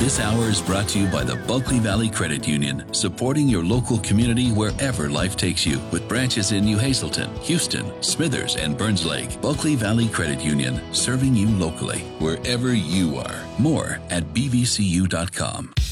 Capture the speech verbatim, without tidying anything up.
This hour is brought to you by the Bulkley Valley Credit Union, supporting your local community wherever life takes you, with branches in New Hazelton, Houston, Smithers, and Burns Lake. Bulkley Valley Credit Union, serving you locally, wherever you are. More at b v c u dot com.